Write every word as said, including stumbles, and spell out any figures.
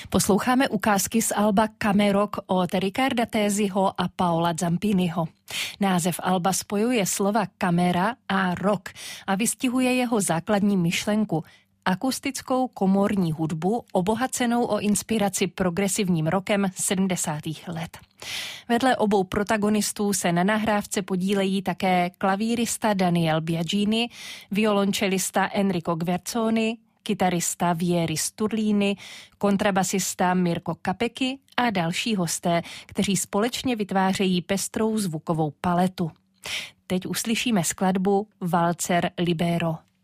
Posloucháme ukázky z alba Camerok od Riccarda Téziho a Paola Zampiniho. Název alba spojuje slova kamera a rock a vystihuje jeho základní myšlenku – akustickou komorní hudbu obohacenou o inspiraci progresivním rockem sedmdesátých let. Vedle obou protagonistů se na nahrávce podílejí také klavírista Daniel Biagini, violončelista Enrico Gverzoni, kytarista Vieri Sturlini, kontrabasista Mirko Capecchi a další hosté, kteří společně vytvářejí pestrou zvukovou paletu. Teď uslyšíme skladbu Valzer Libero.